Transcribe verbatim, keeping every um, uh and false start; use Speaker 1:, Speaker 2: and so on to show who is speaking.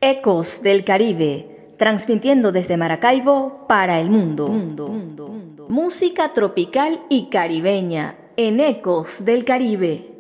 Speaker 1: Ecos del Caribe, transmitiendo desde Maracaibo para el mundo. Mundo, mundo, mundo. Música tropical y caribeña en Ecos del Caribe.